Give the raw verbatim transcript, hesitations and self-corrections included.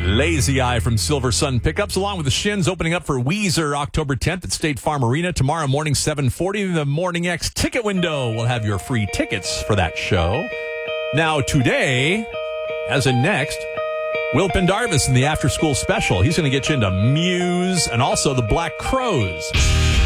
Lazy Eye from Silver Sun Pickups, along with the Shins opening up for Weezer October tenth at State Farm Arena. Tomorrow morning, seven forty, the Morning X ticket window will have your free tickets for that show. Now, today, as in next, Will Pendarvis in the after-school special. He's going to get you into Muse and also the Black Crowes.